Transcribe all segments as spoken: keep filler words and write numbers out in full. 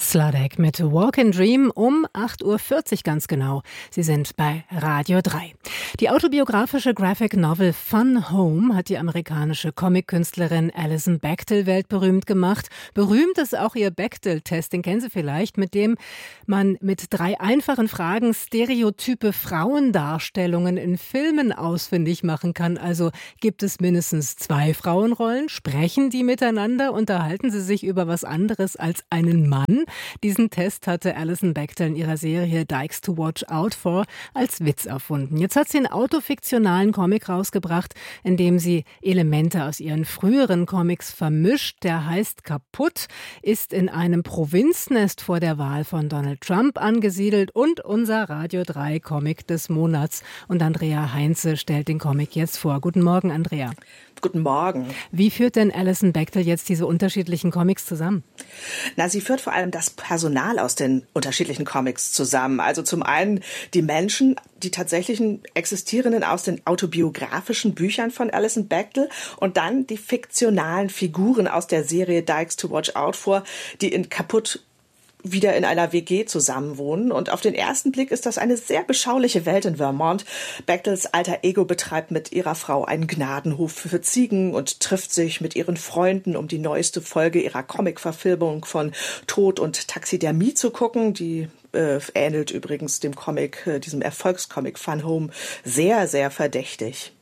Sladek mit Walk and Dream um acht Uhr vierzig ganz genau. Sie sind bei Radio drei. Die autobiografische Graphic Novel Fun Home hat die amerikanische Comic-Künstlerin Alison Bechdel weltberühmt gemacht. Berühmt ist auch ihr Bechdel-Test, den kennen Sie vielleicht, mit dem man mit drei einfachen Fragen stereotype Frauendarstellungen in Filmen ausfindig machen kann. Also gibt es mindestens zwei Frauenrollen, sprechen die miteinander, unterhalten sie sich über was anderes als einen Mann. Diesen Test hatte Alison Bechdel in ihrer Serie Dykes to Watch Out For als Witz erfunden. Jetzt hat sie einen autofiktionalen Comic rausgebracht, in dem sie Elemente aus ihren früheren Comics vermischt. Der heißt Kaputt, ist in einem Provinznest vor der Wahl von Donald Trump angesiedelt und unser Radio drei Comic des Monats. Und Andrea Heinze stellt den Comic jetzt vor. Guten Morgen, Andrea. Guten Morgen. Wie führt denn Alison Bechdel jetzt diese unterschiedlichen Comics zusammen? Na, sie führt vor allem das Personal aus den unterschiedlichen Comics zusammen. Also zum einen die Menschen, die tatsächlichen Existierenden aus den autobiografischen Büchern von Alison Bechdel und dann die fiktionalen Figuren aus der Serie Dykes to Watch Out For, die in Kaputt wieder in einer W G zusammenwohnen. Und auf den ersten Blick ist das eine sehr beschauliche Welt in Vermont. Bechdels alter Ego betreibt mit ihrer Frau einen Gnadenhof für Ziegen und trifft sich mit ihren Freunden, um die neueste Folge ihrer Comic-Verfilmung von Tod und Taxidermie zu gucken. Die äh, ähnelt übrigens dem Comic, äh, diesem Erfolgscomic Fun Home, sehr, sehr verdächtig.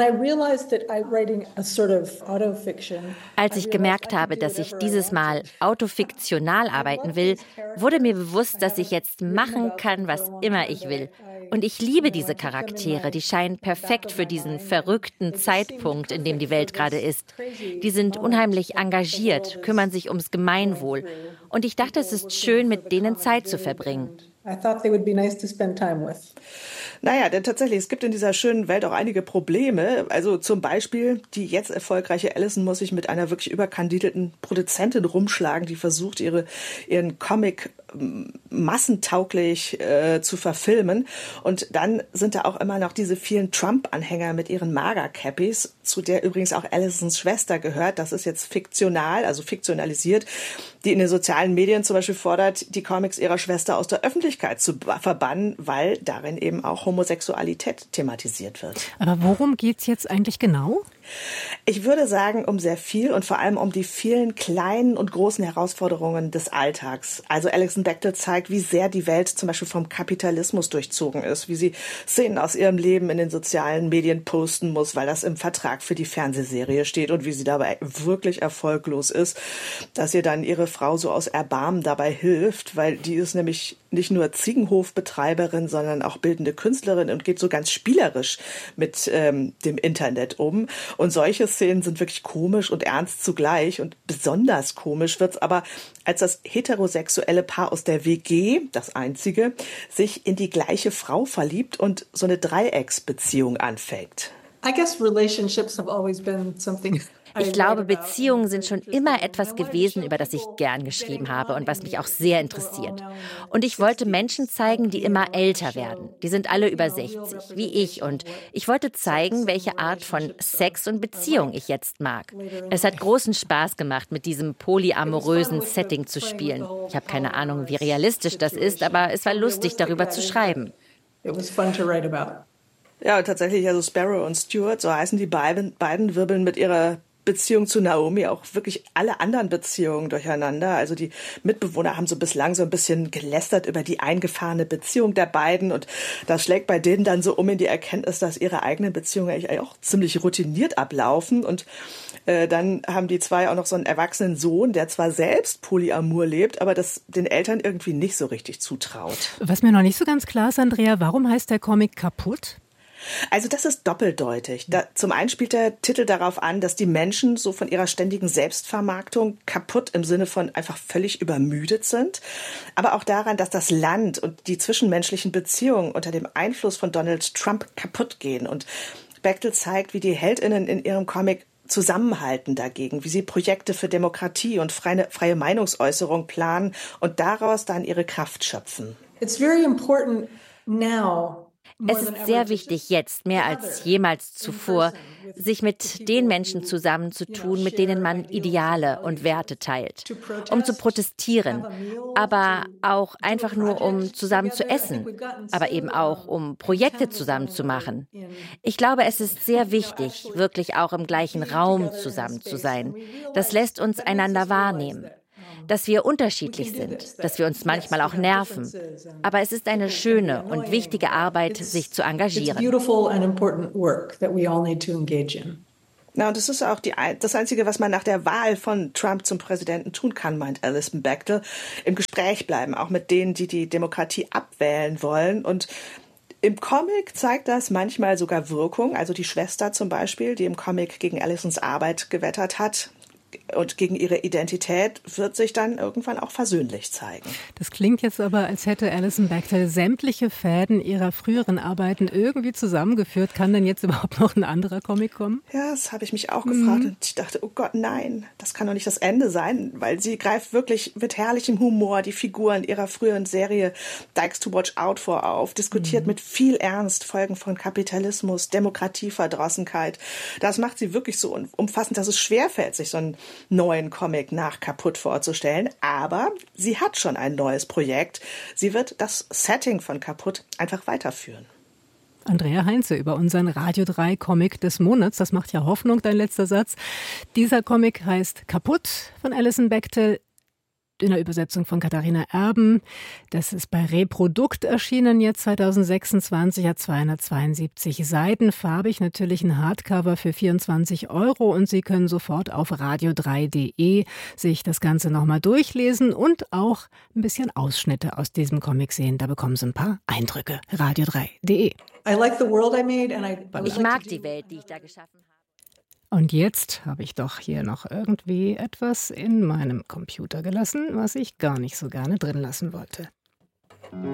Als ich gemerkt habe, dass ich dieses Mal autofiktional arbeiten will, wurde mir bewusst, dass ich jetzt machen kann, was immer ich will. Und ich liebe diese Charaktere, die scheinen perfekt für diesen verrückten Zeitpunkt, in dem die Welt gerade ist. Die sind unheimlich engagiert, kümmern sich ums Gemeinwohl. Und ich dachte, es ist schön, mit denen Zeit zu verbringen. I thought they would be nice to spend time with. Naja, denn tatsächlich, es gibt in dieser schönen Welt auch einige Probleme. Also zum Beispiel, die jetzt erfolgreiche Alison muss sich mit einer wirklich überkandidelten Produzentin rumschlagen, die versucht, ihre, ihren Comic massentauglich äh, zu verfilmen. Und dann sind da auch immer noch diese vielen Trump-Anhänger mit ihren Mager-Cappies, zu der übrigens auch Alisons Schwester gehört. Das ist jetzt fiktional, also fiktionalisiert, die in den sozialen Medien zum Beispiel fordert, die Comics ihrer Schwester aus der Öffentlichkeit zu verbannen, weil darin eben auch Homosexualität thematisiert wird. Aber worum geht's jetzt eigentlich genau? Ich würde sagen, um sehr viel und vor allem um die vielen kleinen und großen Herausforderungen des Alltags. Also Alison Bechdel zeigt, wie sehr die Welt zum Beispiel vom Kapitalismus durchzogen ist, wie sie Szenen aus ihrem Leben in den sozialen Medien posten muss, weil das im Vertrag für die Fernsehserie steht und wie sie dabei wirklich erfolglos ist, dass ihr dann ihre Frau so aus Erbarmen dabei hilft, weil die ist nämlich nicht nur Ziegenhofbetreiberin, sondern auch bildende Künstlerin und geht so ganz spielerisch mit ähm, dem Internet um. Und solche Szenen sind wirklich komisch und ernst zugleich. Und besonders komisch wird's aber, als das heterosexuelle Paar aus der W G, das einzige, sich in die gleiche Frau verliebt und so eine Dreiecksbeziehung anfängt. I guess relationships have always been something. Ich glaube, Beziehungen sind schon immer etwas gewesen, über das ich gern geschrieben habe und was mich auch sehr interessiert. Und ich wollte Menschen zeigen, die immer älter werden. Die sind alle über sechzig, wie ich. Und ich wollte zeigen, welche Art von Sex und Beziehung ich jetzt mag. Es hat großen Spaß gemacht, mit diesem polyamorösen Setting zu spielen. Ich habe keine Ahnung, wie realistisch das ist, aber es war lustig, darüber zu schreiben. It was fun to write about. Ja, tatsächlich, also Sparrow und Stuart, so heißen die beiden, beiden wirbeln mit ihrer Beziehung zu Naomi auch wirklich alle anderen Beziehungen durcheinander. Also die Mitbewohner haben so bislang so ein bisschen gelästert über die eingefahrene Beziehung der beiden und das schlägt bei denen dann so um in die Erkenntnis, dass ihre eigenen Beziehungen eigentlich auch ziemlich routiniert ablaufen und äh, dann haben die zwei auch noch so einen erwachsenen Sohn, der zwar selbst Polyamor lebt, aber das den Eltern irgendwie nicht so richtig zutraut. Was mir noch nicht so ganz klar ist, Andrea, warum heißt der Comic Kaputt? Also das ist doppeldeutig. Da, zum einen spielt der Titel darauf an, dass die Menschen so von ihrer ständigen Selbstvermarktung kaputt im Sinne von einfach völlig übermüdet sind, aber auch daran, dass das Land und die zwischenmenschlichen Beziehungen unter dem Einfluss von Donald Trump kaputt gehen. Und Bechdel zeigt, wie die HeldInnen in ihrem Comic zusammenhalten dagegen, wie sie Projekte für Demokratie und freie, freie Meinungsäußerung planen und daraus dann ihre Kraft schöpfen. It's very important now. Es ist sehr wichtig, jetzt mehr als jemals zuvor, sich mit den Menschen zusammenzutun, mit denen man Ideale und Werte teilt, um zu protestieren, aber auch einfach nur, um zusammen zu essen, aber eben auch, um Projekte zusammen zu machen. Ich glaube, es ist sehr wichtig, wirklich auch im gleichen Raum zusammen zu sein. Das lässt uns einander wahrnehmen. Dass wir unterschiedlich sind, dass wir uns manchmal auch nerven. Aber es ist eine schöne und wichtige Arbeit, sich zu engagieren. Na, und das ist auch die, das Einzige, was man nach der Wahl von Trump zum Präsidenten tun kann, meint Alison Bechdel. Im Gespräch bleiben, auch mit denen, die die Demokratie abwählen wollen. Und im Comic zeigt das manchmal sogar Wirkung. Also die Schwester zum Beispiel, die im Comic gegen Alisons Arbeit gewettert hat und gegen ihre Identität, wird sich dann irgendwann auch versöhnlich zeigen. Das klingt jetzt aber, als hätte Alison Bechdel sämtliche Fäden ihrer früheren Arbeiten irgendwie zusammengeführt. Kann denn jetzt überhaupt noch ein anderer Comic kommen? Ja, das habe ich mich auch gefragt. Mhm. Und ich dachte, oh Gott, nein, das kann doch nicht das Ende sein, weil sie greift wirklich mit herrlichem Humor die Figuren ihrer früheren Serie Dykes to Watch Out for auf, diskutiert mhm. mit viel Ernst Folgen von Kapitalismus, Demokratieverdrossenheit. Das macht sie wirklich so umfassend, dass es schwerfällt, sich so einen neuen Comic nach Kaputt vorzustellen. Aber sie hat schon ein neues Projekt. Sie wird das Setting von Kaputt einfach weiterführen. Andrea Heinze über unseren Radio drei Comic des Monats. Das macht ja Hoffnung, dein letzter Satz. Dieser Comic heißt Kaputt von Alison Bechdel, in der Übersetzung von Katharina Erben. Das ist bei Reprodukt erschienen, jetzt zwanzig sechsundzwanzig, hat zweihundertzweiundsiebzig Seiten, farbig, natürlich ein Hardcover für vierundzwanzig Euro und Sie können sofort auf radio drei punkt de sich das Ganze nochmal durchlesen und auch ein bisschen Ausschnitte aus diesem Comic sehen. Da bekommen Sie ein paar Eindrücke. radio drei punkt de. Ich mag die Welt, die ich da geschaffen habe. Und jetzt habe ich doch hier noch irgendwie etwas in meinem Computer gelassen, was ich gar nicht so gerne drin lassen wollte.